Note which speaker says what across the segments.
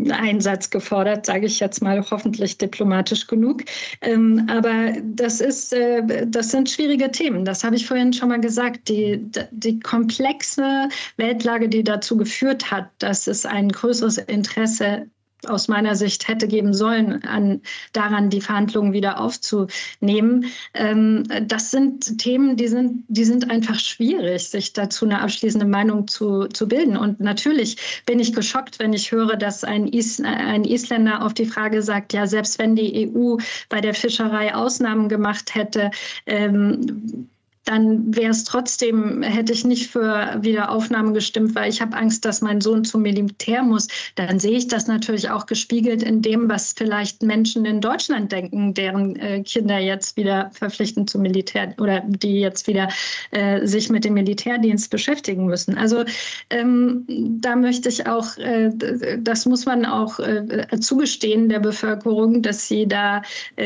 Speaker 1: Einsatz gefordert, sage ich jetzt mal, hoffentlich diplomatisch genug. Aber das sind schwierige Themen. Das habe ich vorhin schon mal gesagt. Die komplexe Weltlage, die dazu geführt hat, dass es ein größeres Interesse aus meiner Sicht hätte geben sollen, daran die Verhandlungen wieder aufzunehmen. Das sind Themen, die sind einfach schwierig, sich dazu eine abschließende Meinung zu bilden. Und natürlich bin ich geschockt, wenn ich höre, dass ein Isländer auf die Frage sagt, ja, selbst wenn die EU bei der Fischerei Ausnahmen gemacht hätte, dann hätte ich nicht für Wiederaufnahme gestimmt, weil ich habe Angst, dass mein Sohn zum Militär muss. Dann sehe ich das natürlich auch gespiegelt in dem, was vielleicht Menschen in Deutschland denken, deren Kinder jetzt wieder verpflichtend zum Militär oder die jetzt wieder sich mit dem Militärdienst beschäftigen müssen. Also da möchte ich auch, das muss man auch zugestehen der Bevölkerung, dass sie da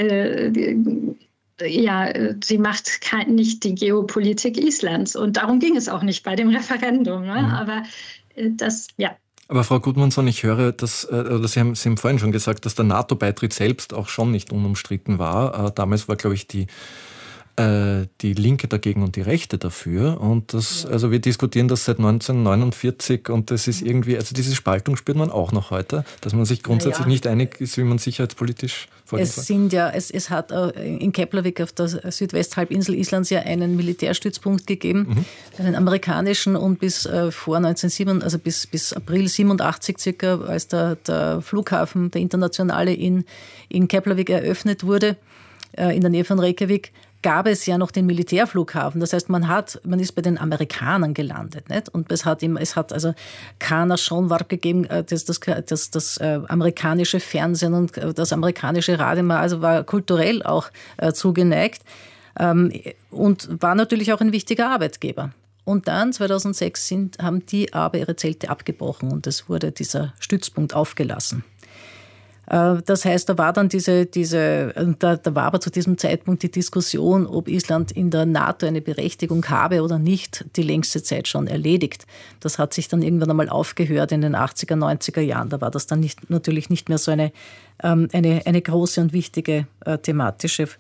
Speaker 1: sie macht nicht die Geopolitik Islands. Und darum ging es auch nicht bei dem Referendum. Ne? Aber
Speaker 2: Aber Frau Gudmundsson, ich höre, Sie haben vorhin schon gesagt, dass der NATO-Beitritt selbst auch schon nicht unumstritten war. Damals war, glaube ich, die Linke dagegen und die Rechte dafür. Und also wir diskutieren das seit 1949 und das ist irgendwie, also diese Spaltung spürt man auch noch heute, dass man sich grundsätzlich nicht einig ist, wie man sicherheitspolitisch vorgeht.
Speaker 3: Es hat in Keflavik auf der Südwesthalbinsel Islands ja einen Militärstützpunkt gegeben, einen amerikanischen, und bis vor 1987, also bis April 87 circa, als der Flughafen, der internationale in Keflavik eröffnet wurde, in der Nähe von Reykjavik, gab es ja noch den Militärflughafen. Das heißt, man ist bei den Amerikanern gelandet, nicht? Und es hat also Kana Schonwarp gegeben, das amerikanische Fernsehen und das amerikanische Radio, also war kulturell auch zugeneigt und war natürlich auch ein wichtiger Arbeitgeber. Und dann 2006 haben die aber ihre Zelte abgebrochen und es wurde dieser Stützpunkt aufgelassen. Das heißt, da war dann da war aber zu diesem Zeitpunkt die Diskussion, ob Island in der NATO eine Berechtigung habe oder nicht, die längste Zeit schon erledigt. Das hat sich dann irgendwann einmal aufgehört in den 80er, 90er Jahren. Da war das dann natürlich nicht mehr so eine große und wichtige thematische,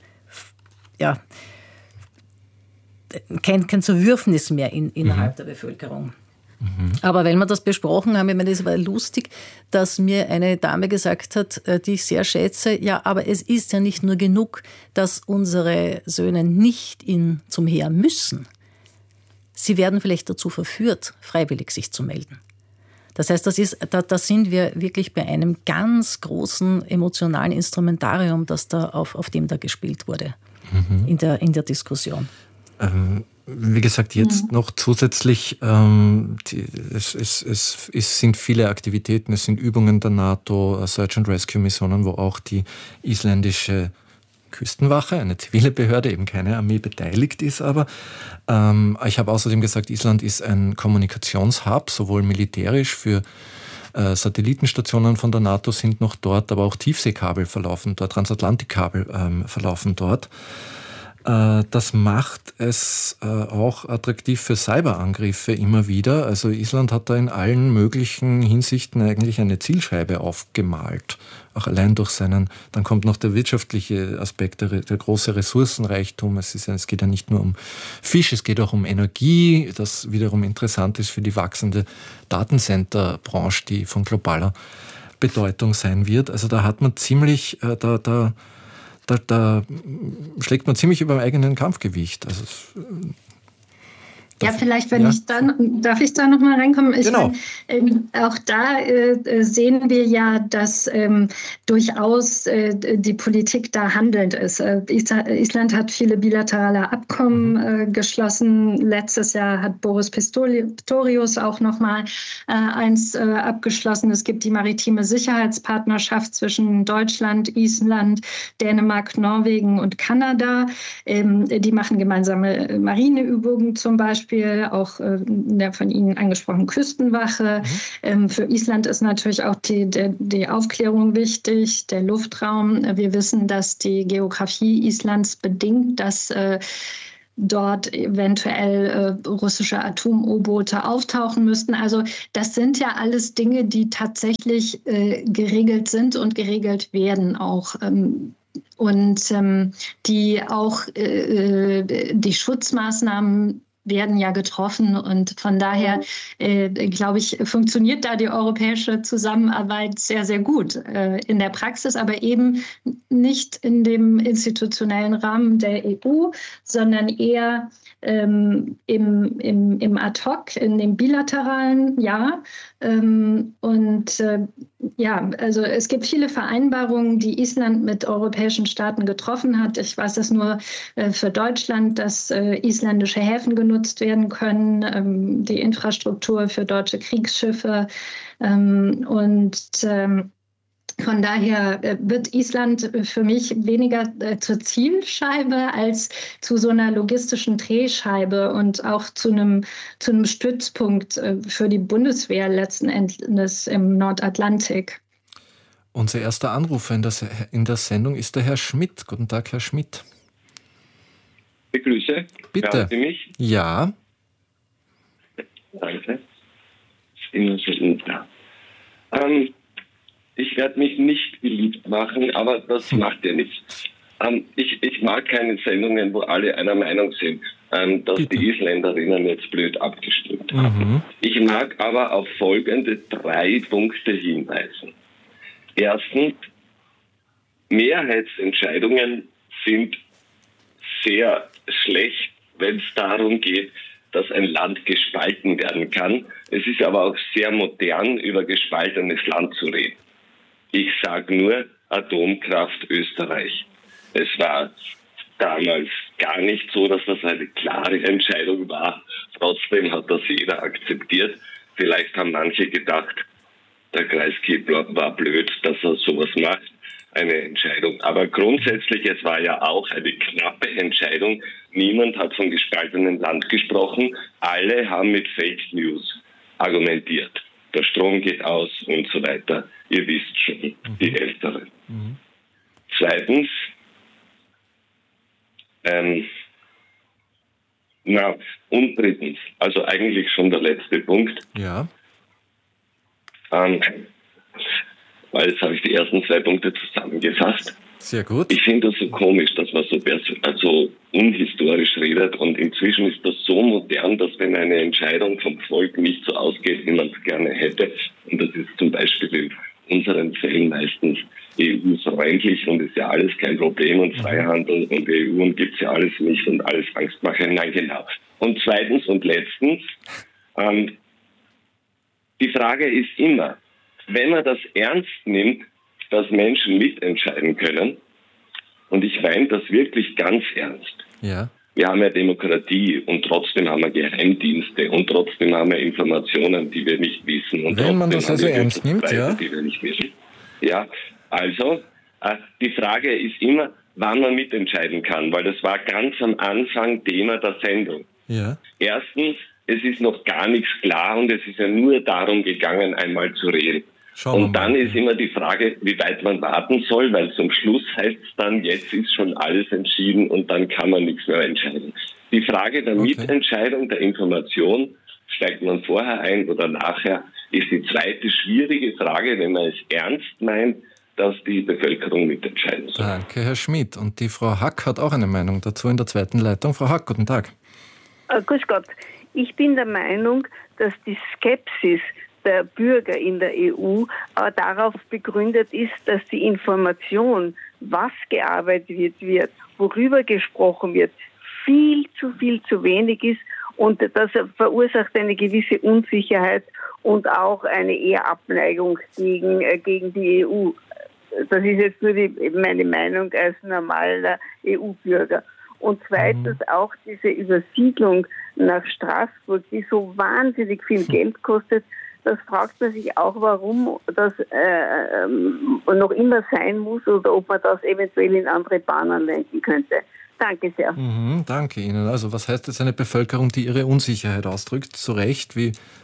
Speaker 3: kein Zerwürfnis mehr innerhalb der Bevölkerung. Aber wenn wir das besprochen haben, ich meine, es war lustig, dass mir eine Dame gesagt hat, die ich sehr schätze, ja, aber es ist ja nicht nur genug, dass unsere Söhne nicht zum Heer müssen. Sie werden vielleicht dazu verführt, freiwillig sich zu melden. Das heißt, da sind wir wirklich bei einem ganz großen emotionalen Instrumentarium, das da auf dem da gespielt wurde in der Diskussion.
Speaker 2: Wie gesagt, jetzt noch zusätzlich, es sind viele Aktivitäten, es sind Übungen der NATO, Search and Rescue Missionen, wo auch die isländische Küstenwache, eine zivile Behörde, eben keine Armee, beteiligt ist. Aber ich habe außerdem gesagt, Island ist ein Kommunikationshub, sowohl militärisch für Satellitenstationen von der NATO sind noch dort, aber auch Tiefseekabel verlaufen dort, Transatlantikkabel verlaufen dort. Das macht es auch attraktiv für Cyberangriffe immer wieder. Also Island hat da in allen möglichen Hinsichten eigentlich eine Zielscheibe aufgemalt. Auch allein durch dann kommt noch der wirtschaftliche Aspekt, der große Ressourcenreichtum. Es geht ja nicht nur um Fisch, es geht auch um Energie, das wiederum interessant ist für die wachsende Datencenter-Branche, die von globaler Bedeutung sein wird. Also da hat man ziemlich, da schlägt man ziemlich über dem eigenen Kampfgewicht. Also
Speaker 1: vielleicht, darf ich da noch mal reinkommen?
Speaker 2: Genau.
Speaker 1: Auch da sehen wir ja, dass durchaus die Politik da handelnd ist. Island hat viele bilaterale Abkommen geschlossen. Letztes Jahr hat Boris Pistorius auch noch mal eins abgeschlossen. Es gibt die maritime Sicherheitspartnerschaft zwischen Deutschland, Island, Dänemark, Norwegen und Kanada. Die machen gemeinsame Marineübungen zum Beispiel. Auch der von Ihnen angesprochenen Küstenwache. Für Island ist natürlich auch die Aufklärung wichtig, der Luftraum. Wir wissen, dass die Geografie Islands bedingt, dass dort eventuell russische Atom-U-Boote auftauchen müssten. Also das sind ja alles Dinge, die tatsächlich geregelt sind und geregelt werden auch. Und die auch die Schutzmaßnahmen werden ja getroffen und von daher, glaube ich, funktioniert da die europäische Zusammenarbeit sehr, sehr gut in der Praxis, aber eben nicht in dem institutionellen Rahmen der EU, sondern eher im Ad-hoc, in dem bilateralen, ja. Also es gibt viele Vereinbarungen, die Island mit europäischen Staaten getroffen hat. Ich weiß es nur für Deutschland, dass isländische Häfen genutzt werden können, die Infrastruktur für deutsche Kriegsschiffe von daher wird Island für mich weniger zur Zielscheibe als zu so einer logistischen Drehscheibe und auch zu einem Stützpunkt für die Bundeswehr letzten Endes im Nordatlantik.
Speaker 2: Unser erster Anrufer in der Sendung ist der Herr Schmidt. Guten Tag, Herr Schmidt.
Speaker 4: Begrüße.
Speaker 2: Bitte.
Speaker 4: Hören Sie mich?
Speaker 2: Ja.
Speaker 4: Danke. Ich werde mich nicht beliebt machen, aber das macht ja nichts. Ich mag keine Sendungen, wo alle einer Meinung sind, dass
Speaker 2: Bitte.
Speaker 4: die Isländerinnen jetzt blöd abgestimmt haben. Ich mag aber auf folgende 3 Punkte hinweisen. Erstens, Mehrheitsentscheidungen sind sehr schlecht, wenn es darum geht, dass ein Land gespalten werden kann. Es ist aber auch sehr modern, über gespaltenes Land zu reden. Ich sage nur Atomkraft Österreich. Es war damals gar nicht so, dass das eine klare Entscheidung war. Trotzdem hat das jeder akzeptiert. Vielleicht haben manche gedacht, der Kreisky war blöd, dass er sowas macht. Eine Entscheidung. Aber grundsätzlich, es war ja auch eine knappe Entscheidung. Niemand hat von gespaltenem Land gesprochen. Alle haben mit Fake News argumentiert. Der Strom geht aus und so weiter. Ihr wisst schon, die Älteren. Zweitens, und drittens, also eigentlich schon der letzte Punkt.
Speaker 2: Ja.
Speaker 4: Weil jetzt habe ich die ersten 2 Punkte zusammengefasst.
Speaker 2: Sehr gut.
Speaker 4: Ich finde das so komisch, dass man so unhistorisch redet und inzwischen ist das so modern, dass wenn eine Entscheidung vom Volk nicht so ausgeht, wie man es gerne hätte, und das ist zum Beispiel in unseren Fällen meistens EU-freundlich und ist ja alles kein Problem und Freihandel und EU und gibt es ja alles nicht und alles Angstmacher. Nein, genau. Und zweitens und letztens, die Frage ist immer, wenn man das ernst nimmt, dass Menschen mitentscheiden können, und ich meine das wirklich ganz ernst.
Speaker 2: Ja.
Speaker 4: Wir haben ja Demokratie und trotzdem haben wir Geheimdienste und trotzdem haben wir Informationen, die wir nicht wissen. Und
Speaker 2: wenn man das also ernst nimmt, ja.
Speaker 4: Die wir nicht wissen. Ja, also die Frage ist immer, wann man mitentscheiden kann, weil das war ganz am Anfang Thema der Sendung.
Speaker 2: Ja.
Speaker 4: Erstens, es ist noch gar nichts klar und es ist ja nur darum gegangen, einmal zu reden. Und dann ist immer die Frage, wie weit man warten soll, weil zum Schluss heißt es dann, jetzt ist schon alles entschieden und dann kann man nichts mehr entscheiden. Die Frage der Mitentscheidung, der Information, steigt man vorher ein oder nachher, ist die zweite schwierige Frage, wenn man es ernst meint, dass die Bevölkerung mitentscheiden soll.
Speaker 2: Danke, Herr Schmidt. Und die Frau Hack hat auch eine Meinung dazu in der zweiten Leitung. Frau Hack, guten Tag.
Speaker 5: Grüß Gott. Ich bin der Meinung, dass die Skepsis der Bürger in der EU darauf begründet ist, dass die Information, was gearbeitet wird, worüber gesprochen wird, viel zu wenig ist und das verursacht eine gewisse Unsicherheit und auch eine eher Abneigung gegen die EU. Das ist jetzt nur meine Meinung als normaler EU-Bürger. Und zweitens auch diese Übersiedlung nach Straßburg, die so wahnsinnig viel Geld kostet. Das fragt man sich auch, warum das noch immer sein muss oder ob man das eventuell in andere Bahnen lenken könnte. Danke sehr.
Speaker 2: Danke Ihnen. Also was heißt jetzt eine Bevölkerung, die ihre Unsicherheit ausdrückt? Zu Recht, wie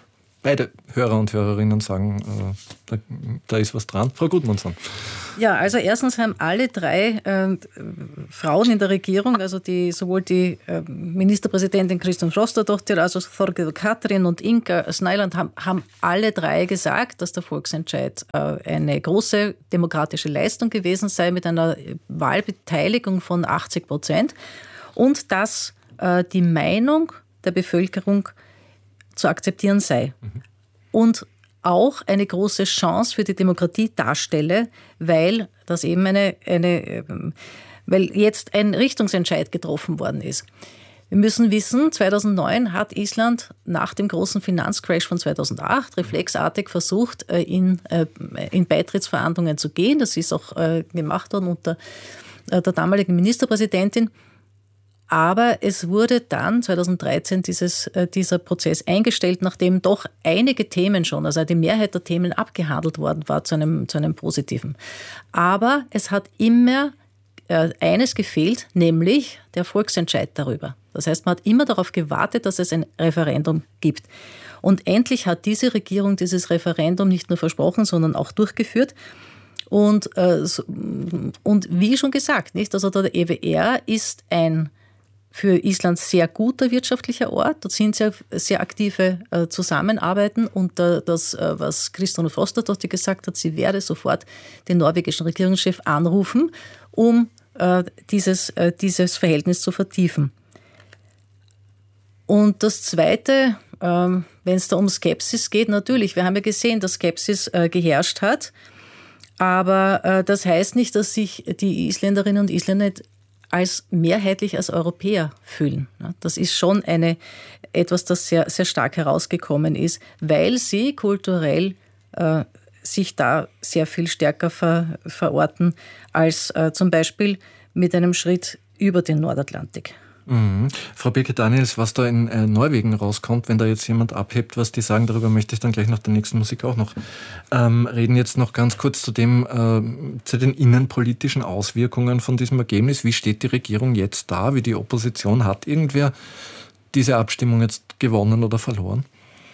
Speaker 2: beide Hörer und Hörerinnen sagen, da ist was dran. Frau Gudmundsson.
Speaker 3: Ja, also erstens haben alle drei Frauen in der Regierung, also sowohl die Ministerpräsidentin Kristrún Frostadóttir, also Þorgerður Katrín und Inga Snæland haben alle drei gesagt, dass der Volksentscheid eine große demokratische Leistung gewesen sei mit einer Wahlbeteiligung von 80% und dass die Meinung der Bevölkerung zu akzeptieren sei. Und auch eine große Chance für die Demokratie darstelle, weil das eben weil jetzt ein Richtungsentscheid getroffen worden ist. Wir müssen wissen, 2009 hat Island nach dem großen Finanzcrash von 2008 reflexartig versucht, in Beitrittsverhandlungen zu gehen. Das ist auch gemacht worden unter der damaligen Ministerpräsidentin. Aber es wurde dann 2013 dieser Prozess eingestellt, nachdem doch einige Themen schon, also die Mehrheit der Themen abgehandelt worden war zu einem positiven. Aber es hat immer eines gefehlt, nämlich der Volksentscheid darüber. Das heißt, man hat immer darauf gewartet, dass es ein Referendum gibt. Und endlich hat diese Regierung dieses Referendum nicht nur versprochen, sondern auch durchgeführt. Und wie schon gesagt, nicht? Also der EWR ist ein für Island sehr guter wirtschaftlicher Ort. Dort sind sehr aktive Zusammenarbeiten und das, was Kristrún Frostadóttir gesagt hat, sie werde sofort den norwegischen Regierungschef anrufen, um dieses Verhältnis zu vertiefen. Und das Zweite, wenn es da um Skepsis geht, natürlich, wir haben ja gesehen, dass Skepsis geherrscht hat, aber das heißt nicht, dass sich die Isländerinnen und Isländer mehrheitlich als Europäer fühlen. Das ist schon etwas, das sehr, sehr stark herausgekommen ist, weil sie kulturell sich da sehr viel stärker verorten als zum Beispiel mit einem Schritt über den Nordatlantik.
Speaker 2: Mhm. Frau Birke-Daniels, was da in Norwegen rauskommt, wenn da jetzt jemand abhebt, was die sagen, darüber möchte ich dann gleich nach der nächsten Musik auch noch reden. Jetzt noch ganz kurz zu den innenpolitischen Auswirkungen von diesem Ergebnis. Wie steht die Regierung jetzt da? Wie die Opposition? Hat irgendwer diese Abstimmung jetzt gewonnen oder verloren?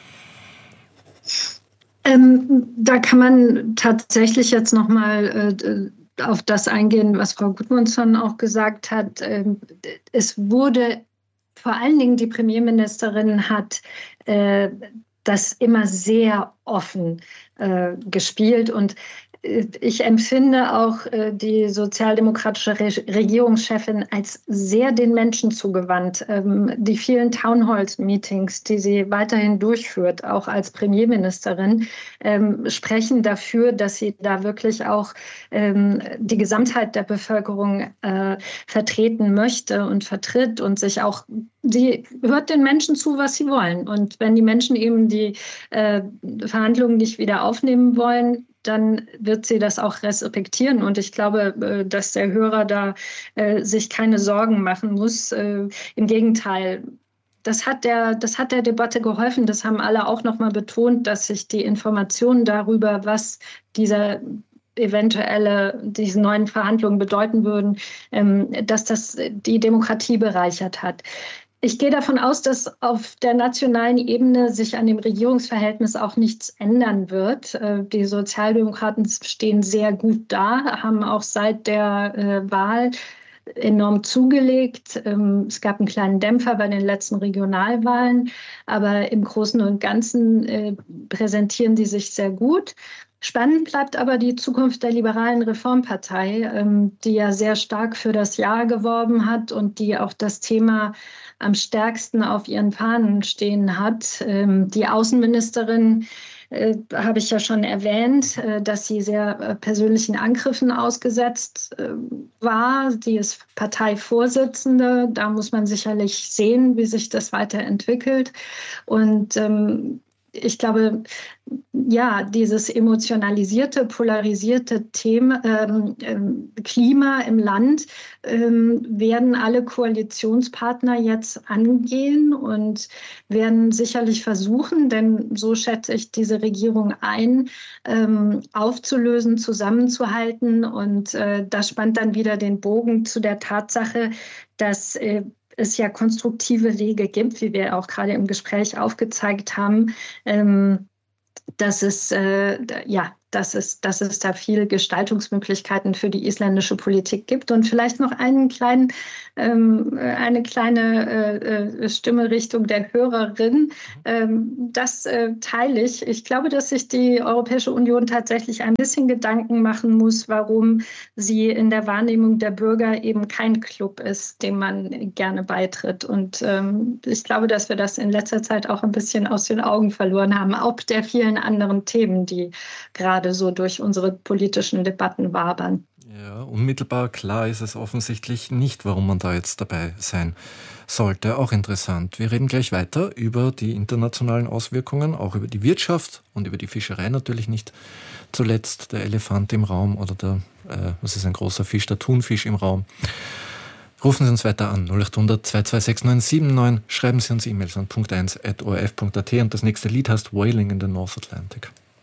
Speaker 1: Da kann man tatsächlich jetzt nochmal auf das eingehen, was Frau Gudmundsson auch gesagt hat. Es wurde, vor allen Dingen die Premierministerin hat das immer sehr offen gespielt und ich empfinde auch die sozialdemokratische Regierungschefin als sehr den Menschen zugewandt. Die vielen Townhall-Meetings, die sie weiterhin durchführt, auch als Premierministerin, sprechen dafür, dass sie da wirklich auch die Gesamtheit der Bevölkerung vertreten möchte und vertritt und sich auch, sie hört den Menschen zu, was sie wollen. Und wenn die Menschen eben die Verhandlungen nicht wieder aufnehmen wollen, dann wird sie das auch respektieren. Und ich glaube, dass der Hörer da sich keine Sorgen machen muss. Im Gegenteil, das hat der Debatte geholfen. Das haben alle auch nochmal betont, dass sich die Informationen darüber, was diese neuen Verhandlungen bedeuten würden, dass das die Demokratie bereichert hat. Ich gehe davon aus, dass auf der nationalen Ebene sich an dem Regierungsverhältnis auch nichts ändern wird. Die Sozialdemokraten stehen sehr gut da, haben auch seit der Wahl enorm zugelegt. Es gab einen kleinen Dämpfer bei den letzten Regionalwahlen, aber im Großen und Ganzen präsentieren die sich sehr gut. Spannend bleibt aber die Zukunft der liberalen Reformpartei, die ja sehr stark für das Ja geworben hat und die auch das Thema am stärksten auf ihren Fahnen stehen hat. Die Außenministerin habe ich ja schon erwähnt, dass sie sehr persönlichen Angriffen ausgesetzt war. Sie ist Parteivorsitzende. Da muss man sicherlich sehen, wie sich das weiterentwickelt. Und ich glaube, ja, dieses emotionalisierte, polarisierte Klima im Land werden alle Koalitionspartner jetzt angehen und werden sicherlich versuchen, denn so schätze ich diese Regierung ein, aufzulösen, zusammenzuhalten. Und das spannt dann wieder den Bogen zu der Tatsache, dass es ja konstruktive Wege gibt, wie wir auch gerade im Gespräch aufgezeigt haben, dass es da viele Gestaltungsmöglichkeiten für die isländische Politik gibt. Und vielleicht noch eine kleine Stimme Richtung der Hörerin. Das teile ich. Ich glaube, dass sich die Europäische Union tatsächlich ein bisschen Gedanken machen muss, warum sie in der Wahrnehmung der Bürger eben kein Club ist, dem man gerne beitritt. Und ich glaube, dass wir das in letzter Zeit auch ein bisschen aus den Augen verloren haben, ob der vielen anderen Themen, die gerade so durch unsere politischen Debatten wabern.
Speaker 2: Ja, unmittelbar klar ist es offensichtlich nicht, warum man da jetzt dabei sein sollte. Auch interessant. Wir reden gleich weiter über die internationalen Auswirkungen, auch über die Wirtschaft und über die Fischerei natürlich nicht zuletzt. Der Elefant im Raum oder was ist ein großer Fisch, der Thunfisch im Raum. Rufen Sie uns weiter an, 0800 226 979. Schreiben Sie uns E-Mails an punkt1@orf.at und das nächste Lied heißt Wailing in the North Atlantic.